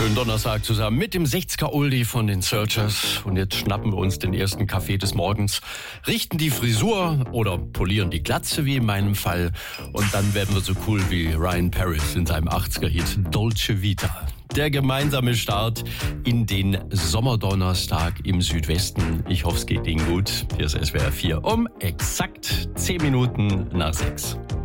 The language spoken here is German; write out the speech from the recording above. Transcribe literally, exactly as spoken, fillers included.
Schönen Donnerstag zusammen mit dem sechziger-Oldie von den Searchers. Und jetzt schnappen wir uns den ersten Kaffee des Morgens, richten die Frisur oder polieren die Glatze, wie in meinem Fall. Und dann werden wir so cool wie Ryan Paris in seinem achtziger-Hit Dolce Vita. Der gemeinsame Start in den Sommerdonnerstag im Südwesten. Ich hoffe, es geht Ihnen gut. Hier ist S W R vier um exakt zehn Minuten nach sechs.